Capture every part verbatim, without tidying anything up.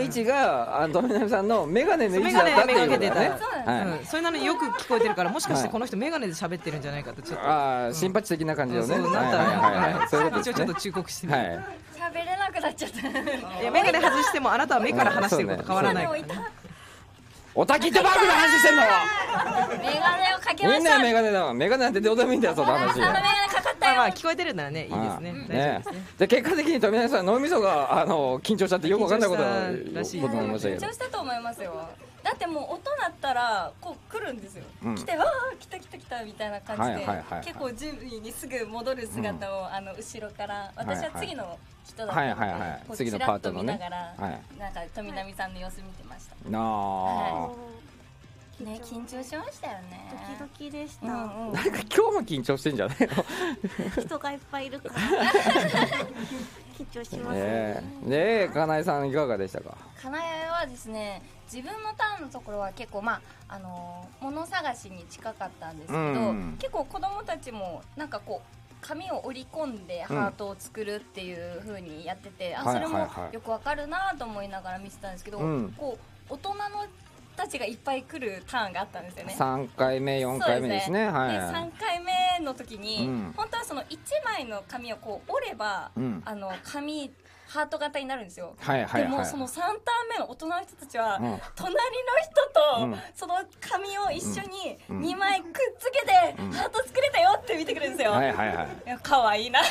位置があの富永さんのメガネの位置だったっていうことだね。 はい、それなのによく聞こえてるから、もしかしてこの人メガネで喋ってるんじゃないかとちょっと、 ああ、シンパチ的な感じをね。 そうなったら、そういうことですね。一応ちょっと忠告してみる。 喋れなくなっちゃった。 いや、メガネ外してもあなたは目から話してること変わらないからね。 おたきってバーグの話してんの。 メガネをかけました。 みんなメガネだわ。メガネなんてどうでもいいんだよ、その話。 メガネかかったよ。 まあ聞こえてるならね、いいですね。大丈夫ですね。 で、結果的に富永さん脳みそがあの緊張しちゃってよく分かんないことらしい。 ことになりましたけど。 緊張したと思いますよ。だってもう音鳴ったらこう来るんですよ。来て、わあ来た来た来たみたいな感じで、結構準備にすぐ戻る姿をあの後ろから、私は次の人だったので、次のパートのね、なんか富永さんの様子見てました。 なあ。 ね、緊張しましたよね。 ドキドキでした。 なんか今日も緊張してんじゃないの？ 人がいっぱいいるから緊張しますね。ねえ、かなえさんいかがでしたか？ かなえはですね、自分のターンのところは結構まああの物探しに近かったんですけど、うん、結構子供たちもなんかこう紙を折り込んでハートを作るっていう風にやってて、うん、あそれもよくわかるなと思いながら見てたんですけど、うん、こう大人のたちがいっぱい来るターンがあったんですよね。 さんかいめよんかいめですね。はい、 でさんかいめの時に、うん、本当はそのいちまいの紙をこう折れば、うん、あの紙ハート型になるんですよ。 はいはいはい、 でもそのさんターン目の大人の人たちは、うん、隣の人とその紙を一緒ににまいくっつけて、うん、ハート作れたよって見てくるんですよ。はいはいはい。いや可愛いな。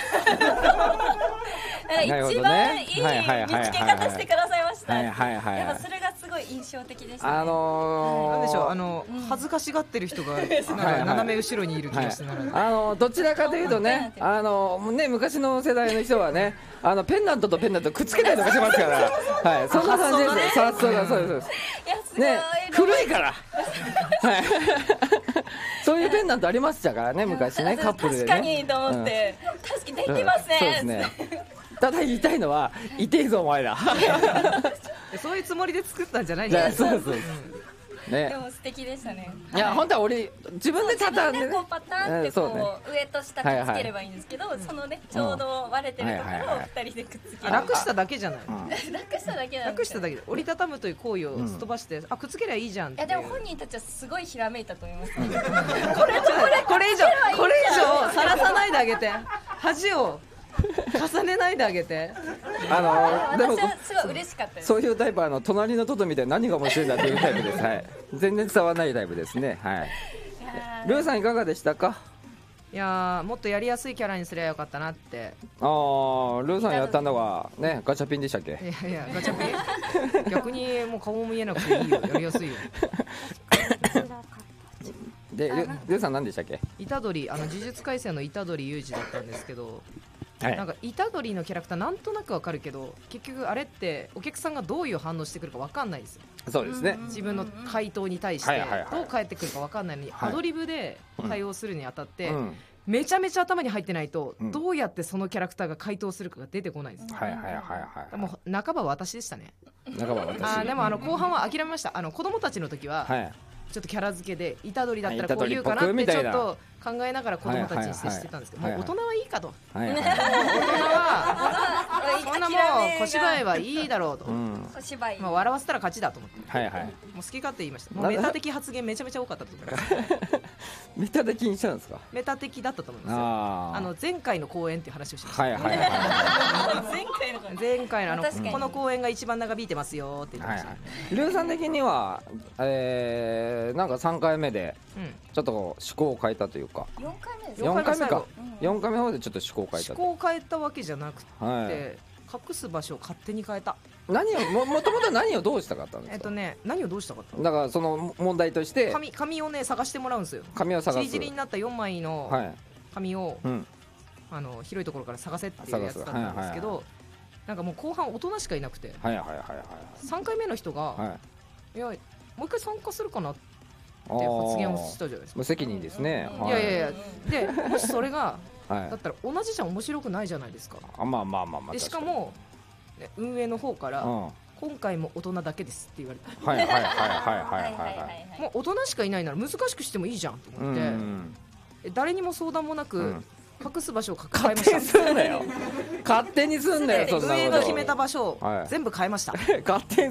一番いい見つけ方してくださいました。やっぱそれがすごい印象的でしたね。 あのー、 なんでしょう、あの、うん、恥ずかしがってる人がなんか斜め後ろにいる気がしてなる。 あのどちらかというとね、あのね昔の世代の人はね、あのペンダントとペンダントくっつけたりとかしますから、はい、そんな感じです。発想がそうですそうです。ね、古いから。はい。そういうペンダントありましたからね、昔ね、カップルでね。 確かにと思って、確かにできますね。そうですね。 ただ言いたいのは、痛いぞお前ら。 そういうつもりで作ったんじゃないんじゃないですか。そうそうね、でも素敵でしたね。 いや、本当は俺自分で畳んでこうパターンってこう上と下くっつければいいんですけど、そのねちょうど割れてるところを二人でくっつける。 楽しただけじゃない。 楽しただけなん楽しただけで折りたたむという行為をすっ飛ばして、あ、くっつけりゃいいじゃん。いやでも本人たちはすごいひらめいたと思います。これこれこれ以上これ以上さらさないであげて、恥を重ねないであげて。 あのでも私はすごい嬉しかったです。 そういうタイプはあの隣のトトみたいな何が面白いんだっていうタイプです。はい。全然伝わらないタイプですね。はい。ルーさんいかがでしたか？ いやもっとやりやすいキャラにすればよかったなって。 ああ、ルーさんやったのはねガチャピンでしたっけ？ いやいやガチャピン。逆にもう顔も見えなくていいよ、やりやすいよ。 でルルーさん何でしたっけ？ 虎杖、あの呪術廻戦の虎杖裕二だったんですけど。はい、なんか虎杖のキャラクターなんとなくわかるけど、結局あれってお客さんがどういう反応してくるかわかんないですよ。 そうですね。 自分の回答に対してどう返ってくるかわかんないのに、はい、アドリブで対応するにあたって、うん、めちゃめちゃ頭に入ってないと、うん、どうやってそのキャラクターが回答するかが出てこないです。 はいはいはいはい。 もう半ば私でしたね。 半ば私。 あでもあの後半は諦めました。あの子供たちの時は、はい、ちょっとキャラ付けで虎杖だったらこう言うかなってちょっと考えながら子供たちに接してたんですけど、もう大人はいいかと、大人はこんなもう小芝居はいいだろうと、小芝居、まあ笑わせたら勝ちだと思って、はいはい、もう好き勝手言いました。もうメタ的発言めちゃめちゃ多かったと思います。 メタ的にしちゃうんですか？ メタ的だったと思いますよ。あの前回の公演っていう話をしました。 はいはいはい。 前回の前回のあのこの公演が一番長引いてますよって言ってました。 ルーさん的にはえーなんかさんかいめでちょっと趣向を変えたというか。 よんかいめです。 よんかいめか。よんかいめの方でちょっと趣向を変えた。 趣向を変えたわけじゃなくて、隠す場所を勝手に変えた。 何を も, もともと何をどうしたかったんですか？ えっとね、何をどうしたかっただからその問題として紙, 紙をね探してもらうんですよ。 紙を探す。 ちりじりになったよんまいの紙を、はい、うん、あの広いところから探せっていうやつだったんですけど、はいはいはい、なんかもう後半大人しかいなくて、はいはいはいはい、さんかいめの人が、はい、いやもう一回参加するかなって発言をしたじゃないですか。 無責任ですね。 いやいやいや、でもしそれが、はい、だったら同じじゃ面白くないじゃないですか。 あ、まあまあまあまあ。 でしかも運営の方から、うん、今回も大人だけですって言われて、 はいはいはいはいはいはい。 もう大人しかいないなら難しくしてもいいじゃんと思って、うん、誰にも相談もなく、うん、隠す場所を変えました。 勝手にすんなよ。勝手にすんなよ。 運営が決めた場所を全部変えました。 勝手に